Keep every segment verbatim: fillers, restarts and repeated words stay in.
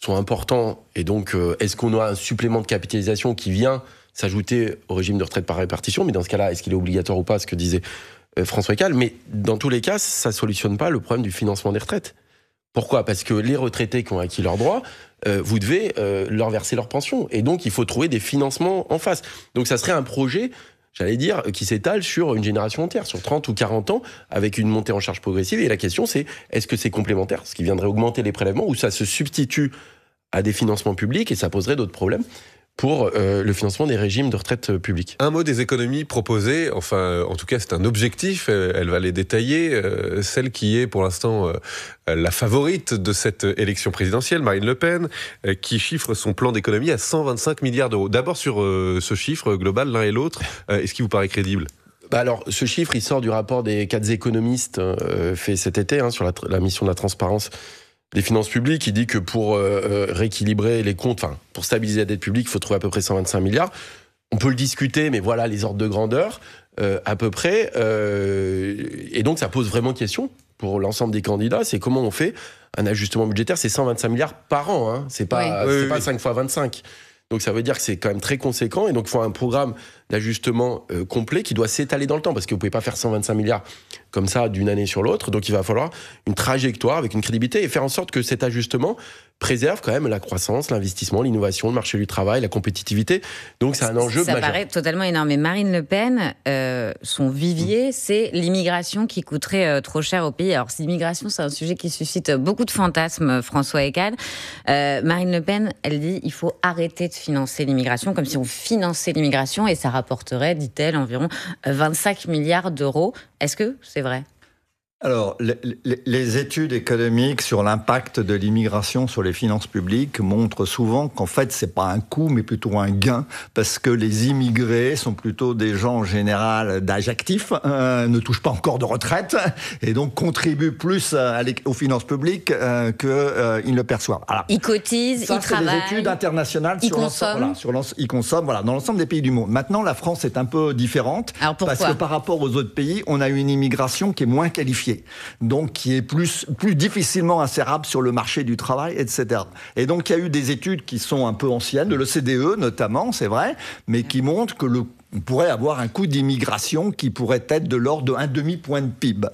sont importants. Et donc, euh, est-ce qu'on a un supplément de capitalisation qui vient s'ajouter au régime de retraite par répartition? Mais dans ce cas-là, est-ce qu'il est obligatoire ou pas, ce que disait euh, François Ecal? Mais dans tous les cas, ça ne solutionne pas le problème du financement des retraites. Pourquoi? Parce que les retraités qui ont acquis leurs droits, euh, vous devez euh, leur verser leur pension. Et donc, il faut trouver des financements en face. Donc, ça serait un projet, j'allais dire, qui s'étale sur une génération entière, sur trente ou quarante ans, avec une montée en charge progressive. Et la question, c'est, est-ce que c'est complémentaire, ce qui viendrait augmenter les prélèvements, ou ça se substitue à des financements publics et ça poserait d'autres problèmes pour euh, le financement des régimes de retraite euh, publics. Un mot des économies proposées, enfin, euh, en tout cas, c'est un objectif, euh, elle va les détailler, euh, celle qui est pour l'instant euh, la favorite de cette élection présidentielle, Marine Le Pen, euh, qui chiffre son plan d'économie à cent vingt-cinq milliards d'euros. D'abord sur euh, ce chiffre global, l'un et l'autre, euh, est-ce qu'il vous paraît crédible ? Bah alors, ce chiffre, il sort du rapport des quatre économistes euh, fait cet été hein, sur la, la mission de la transparence des finances publiques. Il dit que pour euh, rééquilibrer les comptes, enfin, pour stabiliser la dette publique, il faut trouver à peu près cent vingt-cinq milliards. On peut le discuter, mais voilà les ordres de grandeur, euh, à peu près. Euh, et donc, ça pose vraiment question pour l'ensemble des candidats. C'est comment on fait un ajustement budgétaire. C'est cent vingt-cinq milliards par an. Hein. C'est pas, oui. c'est oui, pas oui. cinq fois vingt-cinq. Donc, ça veut dire que c'est quand même très conséquent. Et donc, il faut un programme d'ajustement euh, complet qui doit s'étaler dans le temps. Parce que vous ne pouvez pas faire cent vingt-cinq milliards comme ça d'une année sur l'autre. Donc, il va falloir une trajectoire avec une crédibilité et faire en sorte que cet ajustement préserve quand même la croissance, l'investissement, l'innovation, le marché du travail, la compétitivité. Donc, c'est un enjeu Ça majeur. paraît totalement énorme. Mais Marine Le Pen, euh, son vivier, mmh. c'est l'immigration qui coûterait euh, trop cher au pays. Alors, l'immigration, c'est un sujet qui suscite beaucoup de fantasmes, François Ecal. Euh, Marine Le Pen, elle dit il faut arrêter de financer l'immigration, comme si on finançait l'immigration, et ça rapporterait, dit-elle, environ vingt-cinq milliards d'euros. Est-ce que c'est vrai ? Alors, les, les, les études économiques sur l'impact de l'immigration sur les finances publiques montrent souvent qu'en fait, c'est pas un coût, mais plutôt un gain, parce que les immigrés sont plutôt des gens en général d'âge actif, euh, ne touchent pas encore de retraite, et donc contribuent plus à aux finances publiques euh, qu'ils euh, ne le perçoivent. Alors, ils cotisent, ça, ils travaillent. C'est des études internationales ils sur consomment. Voilà, sur ils consomment voilà, dans l'ensemble des pays du monde. Maintenant, la France est un peu différente, Alors pourquoi ? parce que par rapport aux autres pays, on a une immigration qui est moins qualifiée. Donc qui est plus, plus difficilement insérable sur le marché du travail, et cetera. Et donc il y a eu des études qui sont un peu anciennes, de l'O C D E notamment, c'est vrai, mais qui montrent que le on pourrait avoir un coût d'immigration qui pourrait être de l'ordre d'un demi-point de P I B.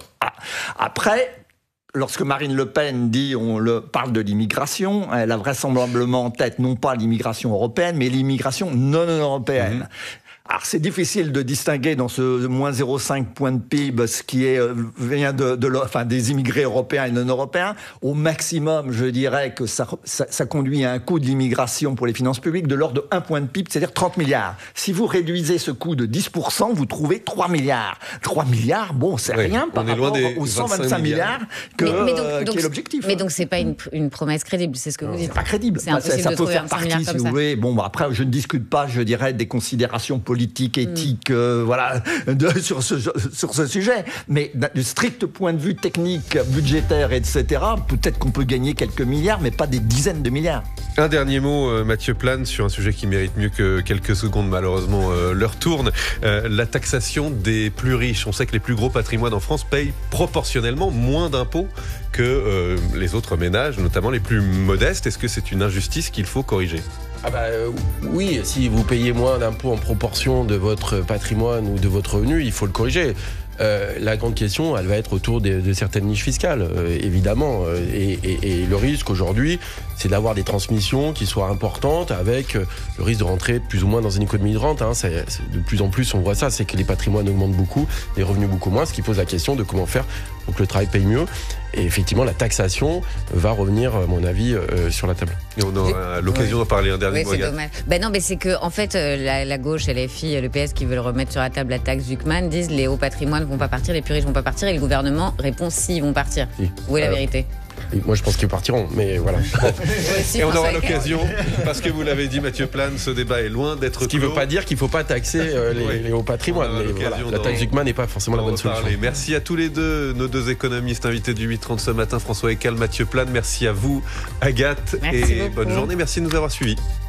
Après, lorsque Marine Le Pen dit, on le, parle de l'immigration, elle a vraisemblablement en tête non pas l'immigration européenne, mais l'immigration non européenne. Mmh. Alors c'est difficile de distinguer dans ce moins zéro virgule cinq point de P I B ce qui est, vient de, de, enfin, des immigrés européens et non européens. Au maximum, je dirais que ça, ça, ça conduit à un coût de l'immigration pour les finances publiques de l'ordre de un point de P I B, c'est-à-dire trente milliards. Si vous réduisez ce coût de dix pour cent, vous trouvez trois milliards. trois milliards, bon, c'est oui, rien par rapport aux cent vingt-cinq milliards que, mais, mais donc, euh, donc, qui est l'objectif. Mais donc c'est pas une, une promesse crédible, c'est ce que vous dites. C'est pas crédible. C'est impossible ça de peut trouver faire partie, si vous voulez. Bon, après, je ne discute pas, je dirais, des considérations politiques. politique, éthique, mmh. euh, voilà, de, sur, ce, sur ce sujet. Mais du strict point de vue technique, budgétaire, et cetera, peut-être qu'on peut gagner quelques milliards, mais pas des dizaines de milliards. Un dernier mot, euh, Mathieu Plane, sur un sujet qui mérite mieux que quelques secondes, malheureusement, euh, l'heure tourne. Euh, la taxation des plus riches. On sait que les plus gros patrimoines en France payent proportionnellement moins d'impôts que euh, les autres ménages, notamment les plus modestes. Est-ce que c'est une injustice qu'il faut corriger ? Ah bah euh, oui, si vous payez moins d'impôts en proportion de votre patrimoine ou de votre revenu, il faut le corriger. Euh, la grande question, elle va être autour de, de certaines niches fiscales, euh, évidemment. Et, et, et le risque aujourd'hui, c'est d'avoir des transmissions qui soient importantes avec euh, le risque de rentrer plus ou moins dans une économie de rente. Hein. C'est, c'est, de plus en plus, on voit ça, c'est que les patrimoines augmentent beaucoup, les revenus beaucoup moins, ce qui pose la question de comment faire pour que le travail paye mieux. Et effectivement, la taxation va revenir, à mon avis, euh, sur la table. Et on aura l'occasion oui. d'en parler un dernier oui, c'est dommage. Ben non, mais c'est que en fait, la, la gauche, L F I, le P S qui veulent remettre sur la table la taxe Zuckman disent les hauts patrimoines vont pas partir, les plus riches vont pas partir, et le gouvernement répond si ils vont partir. Si. Où est la euh... vérité ? Et moi, je pense qu'ils partiront, mais voilà. Et on aura l'occasion, parce que vous l'avez dit, Mathieu Plane, ce débat est loin d'être Ce qui ne veut pas dire qu'il ne faut pas taxer euh, les, oui. les hauts patrimoines. Mais voilà, la taxe Zuckman n'est pas forcément la bonne solution. Merci à tous les deux, nos deux économistes invités du huit trente ce matin, François Ecal, Mathieu Plane. Merci à vous, Agathe, merci et beaucoup. Bonne journée. Merci de nous avoir suivis.